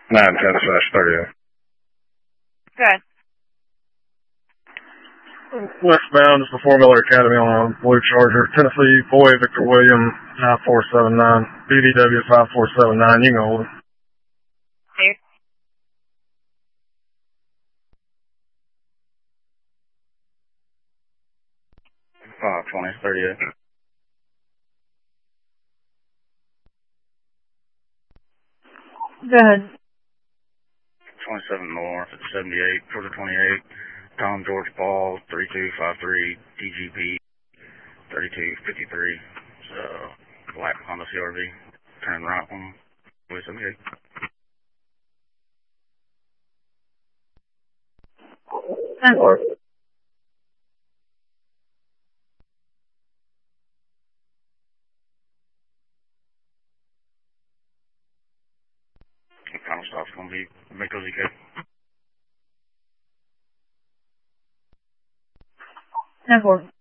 910/30. Good. Westbound is the 4 Miller Academy on a Blue Charger. Tennessee, Boy, Victor William, 9479. BDW 5479. You can hold it. Here. $520/38. Go ahead. 27 north at 78, Georgia 28. Tom George Paul, 3253, DGP, 3253. So, black Honda CRV. Turn right on 78. Or Final stop's going to be Metro ZK. Network.